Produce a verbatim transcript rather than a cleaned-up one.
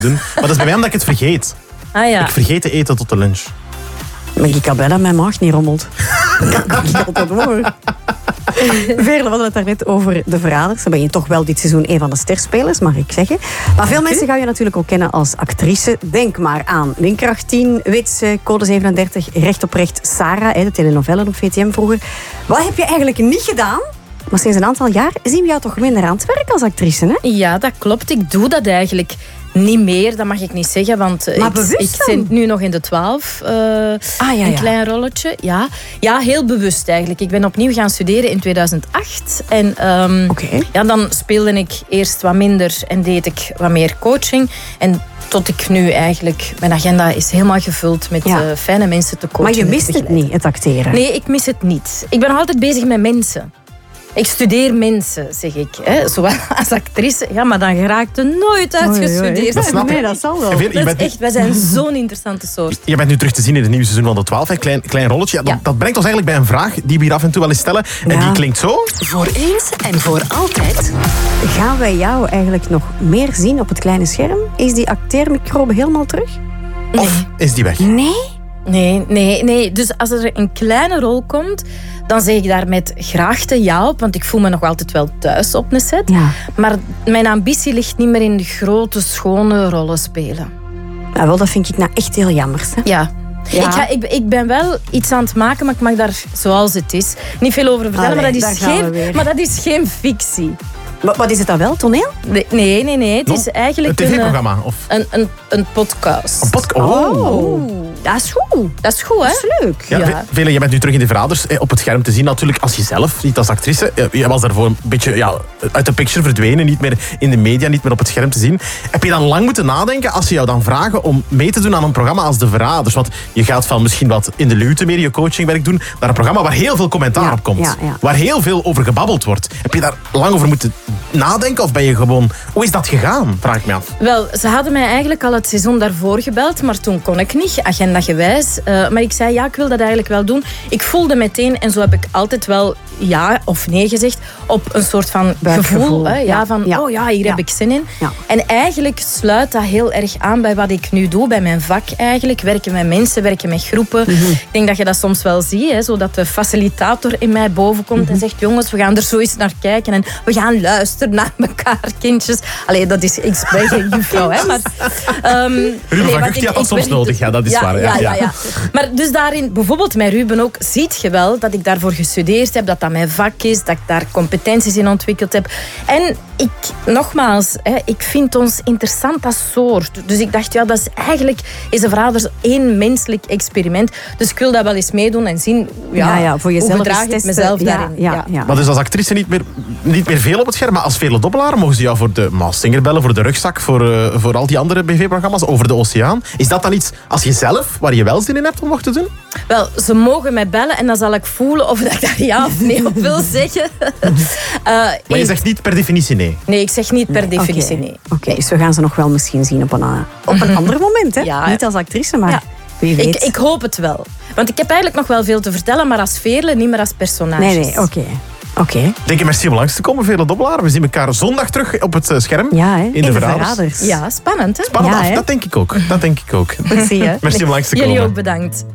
doen. Maar dat is bij mij omdat ik het vergeet. Ah ja. Ik vergeet te eten tot de lunch. Maar ik kan bij dat mijn maag niet rommelt. Ik had dat hoor. Veerle, we hadden het daarnet over de Verraders. Dan ben je toch wel dit seizoen een van de sterspelers, mag ik zeggen. Maar veel mensen gaan je natuurlijk ook kennen als actrice. Denk maar aan Windkracht tien, Witse, Code zevenendertig, Recht op Recht, Sarah, de telenovellen op V T M vroeger. Wat heb je eigenlijk niet gedaan? Maar sinds een aantal jaar zien we jou toch minder aan het werk als actrice, hè? Ja, dat klopt. Ik doe dat eigenlijk niet meer. Dat mag ik niet zeggen, want Maar ik, bewust ik dan? zit nu nog in de twaalf. Uh, Ah, ja, een ja. klein rolletje. Ja. ja, heel bewust eigenlijk. Ik ben opnieuw gaan studeren in tweeduizend acht. En um, Oké. ja, dan speelde ik eerst wat minder en deed ik wat meer coaching. En tot ik nu eigenlijk... Mijn agenda is helemaal gevuld met Ja. uh, fijne mensen te coachen. Maar je en te mist het begeleiden. niet, het acteren. Nee, ik mis het niet. Ik ben nog altijd bezig met mensen. Ik studeer mensen, zeg ik. Hè. Zowel als actrice. Ja, maar dan geraakt er nooit uitgestudeerd. Dat snap ik. Nee, dat zal wel. Veerle, je Dat bent, is echt, wij zijn zo'n interessante soort. je bent nu terug te zien in het nieuwe seizoen van de twaalf. Een klein, klein rolletje. Ja, dat, Ja. dat brengt ons eigenlijk bij een vraag die we hier af en toe wel eens stellen. En Ja. die klinkt zo. Voor eens en voor altijd. Gaan wij jou eigenlijk nog meer zien op het kleine scherm? Is die acteermicrobe helemaal terug? Of is die weg? Nee. Nee, nee, nee. Dus als er een kleine rol komt, dan zeg ik daar met graagte ja op. Want ik voel me nog altijd wel thuis op een set. Ja. Maar mijn ambitie ligt niet meer in de grote, schone rollen spelen. Nou, wel, dat vind ik nou echt heel jammer. Hè? Ja. Ja. Ik, ga, ik, ik ben wel iets aan het maken, maar ik mag daar zoals het is niet veel over vertellen. Allee, maar, dat daar is gaan we geen, weer. maar dat is geen fictie. Maar wat is het dan wel? Toneel? Nee, nee, nee. nee. Het No, is eigenlijk Een een, eh, tv-programma? Of een, een, een podcast. een podcast? Oh. Dat is goed. Dat is goed, hè? Dat is leuk. Ja, Ja. Ve- Veerle, je bent nu terug in de Verraders eh, op het scherm te zien natuurlijk als jezelf, niet als actrice. Eh, Je was daarvoor een beetje ja, uit de picture verdwenen, niet meer in de media, niet meer op het scherm te zien. Heb je dan lang moeten nadenken als ze jou dan vragen om mee te doen aan een programma als De Verraders? Want je gaat van misschien wat in de luwte meer je coachingwerk doen, naar een programma waar heel veel commentaar Ja, op komt. ja, ja. Waar heel veel over gebabbeld wordt. Heb je daar lang over moeten nadenken of ben je gewoon... Hoe is dat gegaan, vraag ik me af. Wel, ze hadden mij eigenlijk al het seizoen daarvoor gebeld, maar toen kon ik niet, agendagewijs. Uh, maar ik zei, ja, ik wil dat eigenlijk wel doen. Ik voelde meteen, en zo heb ik altijd wel ja of nee gezegd, op een soort van Buikgevoel. gevoel. Hè, ja, Ja, van, ja. oh ja, hier Ja. heb ik zin in. Ja. En eigenlijk sluit dat heel erg aan bij wat ik nu doe, bij mijn vak eigenlijk. Werken met mensen, werken met groepen. Ik denk dat je dat soms wel ziet, hè, zodat de facilitator in mij boven komt en zegt, jongens, we gaan er zo eens naar kijken en we gaan luisteren naar elkaar, kindjes. Allee, dat is, ik ben geen juffrouw, hè, maar... Um, Ruben nee, van want Gucht ik- die had dat ik soms ben niet- nodig, ja, dat is ja, waar. Ja, ja, ja. ja. Maar dus daarin, bijvoorbeeld met Ruben ook, ziet je wel dat ik daarvoor gestudeerd heb, dat dat mijn vak is, dat ik daar competenties in ontwikkeld heb. En ik, nogmaals, hè, ik vind ons interessant als soort. Dus ik dacht, ja, dat is eigenlijk, is de Verraders één menselijk experiment. Dus ik wil dat wel eens meedoen en zien, ja, Ja, ja, voor jezelf hoe gedraag eens ik testen. mezelf Ja, daarin. ja, ja. Maar dus als actrice niet meer, niet meer veel op het scherm, maar als Veerle Dobbelaar mogen ze jou voor de Maas Singer bellen, voor de rugzak, voor, uh, voor al die andere B V-programma's over de oceaan. Is dat dan iets als je zelf, waar je wel zin in hebt om nog te doen? Wel, ze mogen mij bellen en dan zal ik voelen of dat ik daar ja of nee op wil zeggen. Uh, Maar je in- zegt niet per definitie nee. Nee, ik zeg niet per definitie Oké. nee. Oké, dus we gaan ze nog wel misschien zien op een, uh, op een ander moment. Hè? Ja. Niet als actrice, maar Ja. wie weet. Ik, ik hoop het wel. Want ik heb eigenlijk nog wel veel te vertellen, maar als Veerle, niet meer als personage. Nee, nee, oké. Oké. Denk je merci om langs te komen, Veerle Dobbelaar. We zien elkaar zondag terug op het uh, scherm. Ja, hè? In de Verraders. Ja, spannend hè? Spannend Ja, af, hè? dat denk ik ook. Dat denk ik ook. Merci, hè? Merci om langs te Jullie komen. ook bedankt.